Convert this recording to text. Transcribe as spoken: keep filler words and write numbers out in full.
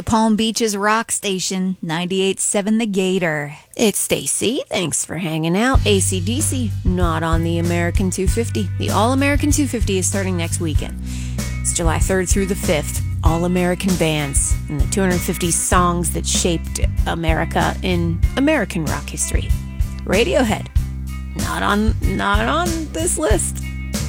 the Palm Beaches rock station, ninety-eight point seven The Gator. It's Stacy. Thanks for hanging out. A C D C, not on the American two fifty. The All-American two fifty is starting next weekend. It's July third through the fifth. All-American bands and the two hundred fifty songs that shaped America in American rock history. Radiohead, not on, not on this list.